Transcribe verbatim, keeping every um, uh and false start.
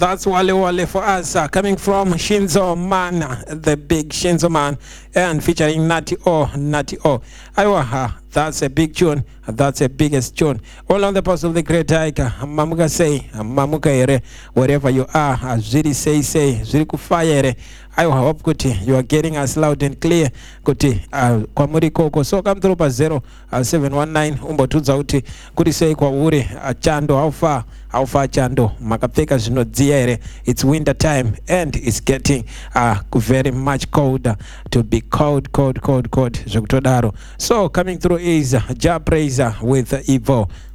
That's Wale Wale for us, uh, coming from Shinzo Man, uh, the big Shinzo Man, and featuring Natty O, Natty O. Aywa, uh, that's a big tune, uh, that's a biggest tune. All on the pulse of the great Taika, Mamuka say, Mamuka ere, wherever you are, uh, Ziri say say, Ziri kufaya ere. I hope kuti you are getting us loud and clear kuti uh, kwa muri koko so come through pa zero seven one nine umbo tudza uti kuti sei kwa uri uh, chando how far how far chando makapfeka zvinodziya ere. It's winter time and it's getting uh, very much colder to be cold cold cold cold zvekutodaro. So coming through is uh, Ja Praiser with uh, Evo.